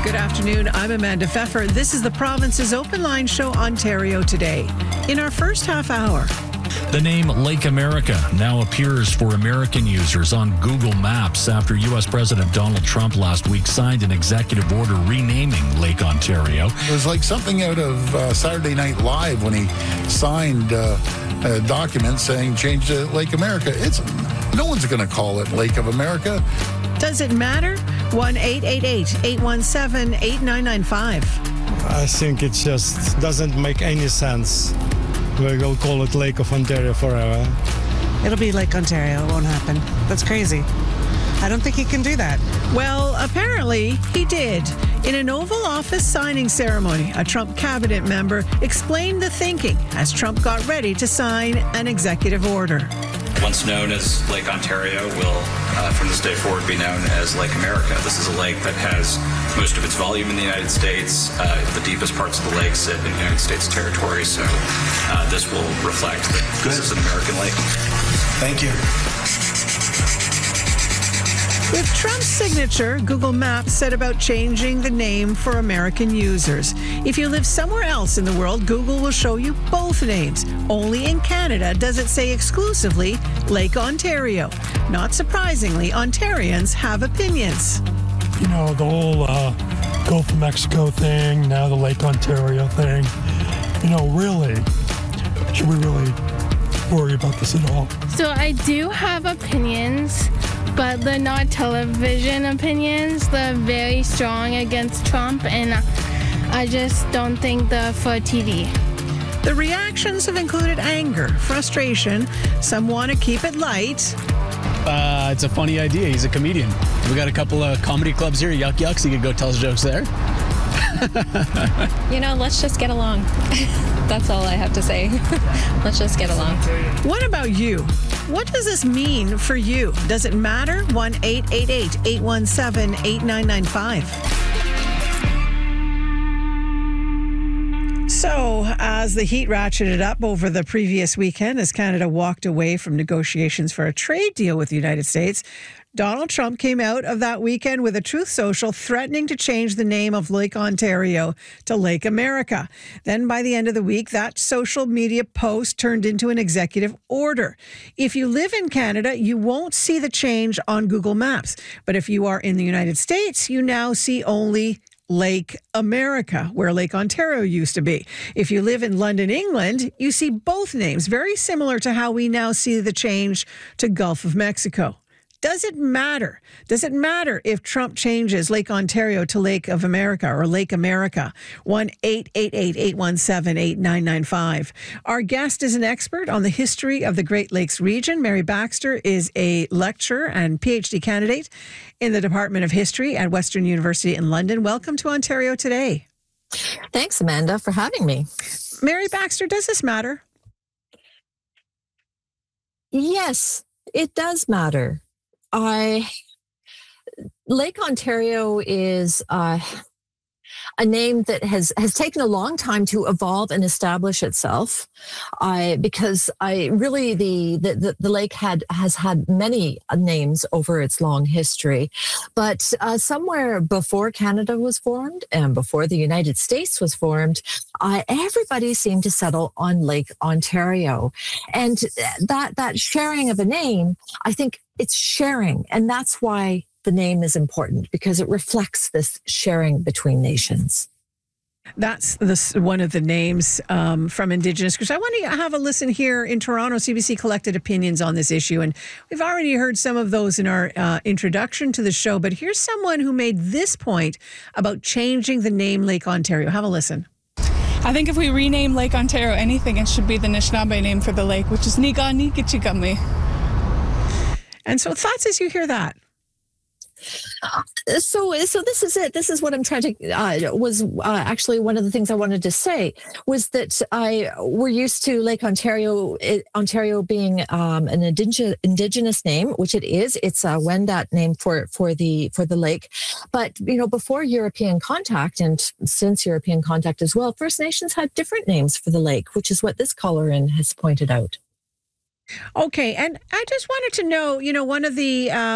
Good afternoon. I'm Amanda Pfeffer. This is the province's Open Line Show, Ontario Today. In our first half hour, the name Lake America now appears for American users on Google Maps after U.S. President Donald Trump last week signed an executive order renaming Lake Ontario. It was like something out of Saturday Night Live when he signed a document saying change to Lake America. No one's going to call it Lake of America. Does it matter? 1-888-817-8995. I think it just doesn't make any sense. We will call it Lake of Ontario forever. It'll be Lake Ontario. It won't happen. That's crazy. I don't think he can do that. Well, apparently he did. In an Oval Office signing ceremony, a Trump cabinet member explained the thinking as Trump got ready to sign an executive order. Once known as Lake Ontario will, from this day forward, be known as Lake America. This is a lake that has most of its volume in the United States. The deepest parts of the lake sit in the United States territory, so this will reflect that this is an American lake. Thank you. With Trump's signature, Google Maps set about changing the name for American users. If you live somewhere else in the world, Google will show you both names. Only in Canada does it say exclusively Lake Ontario. Not surprisingly, Ontarians have opinions. You know, the whole Gulf of Mexico thing, now the Lake Ontario thing. You know, really, should we really worry about this at all? So I do have opinions, but they're not television opinions. They're very strong against Trump, and I just don't think they're for TV. The reactions have included anger, frustration. Some want to keep it light. It's a funny idea. He's a comedian. We got a couple of comedy clubs here, Yuck Yucks. He could go tell his jokes there. You know, let's just get along. That's all I have to say. Let's just get along. What about you? What does this mean for you? Does it matter? 1-888-817-8995. So, as the heat ratcheted up over the previous weekend, as Canada walked away from negotiations for a trade deal with the United States, Donald Trump came out of that weekend with a Truth Social threatening to change the name of Lake Ontario to Lake America. Then by the end of the week, that social media post turned into an executive order. If you live in Canada, you won't see the change on Google Maps. But if you are in the United States, you now see only Lake America, where Lake Ontario used to be. If you live in London, England, you see both names, very similar to how we now see the change to Gulf of Mexico. Does it matter? Does it matter if Trump changes Lake Ontario to Lake of America or Lake America? 1-888-817-8995. Our guest is an expert on the history of the Great Lakes region. Mary Baxter is a lecturer and PhD candidate in the Department of History at Western University in London. Welcome to Ontario Today. Thanks, Amanda, for having me. Mary Baxter, does this matter? Yes, it does matter. Lake Ontario is a name that has taken a long time to evolve and establish itself, because the lake has had many names over its long history, but somewhere before Canada was formed and before the United States was formed, everybody seemed to settle on Lake Ontario, and that sharing of a name, I think it's sharing, and that's why the name is important, because it reflects this sharing between nations. That's one of the names from Indigenous groups. I want to have a listen here in Toronto. CBC collected opinions on this issue, and we've already heard some of those in our introduction to the show. But here's someone who made this point about changing the name Lake Ontario. Have a listen. I think if we rename Lake Ontario anything, it should be the Anishinaabe name for the lake, which is Niiganikichikami. And so thoughts as you hear that? So this is it. This is what I'm trying to, was actually one of the things I wanted to say was that we're used to Lake Ontario, Ontario being an indigenous name, which it is. It's a Wendat name for the lake. But, you know, before European contact and since European contact as well, First Nations had different names for the lake, which is what this caller in has pointed out. Okay. And I just wanted to know, you know, one of the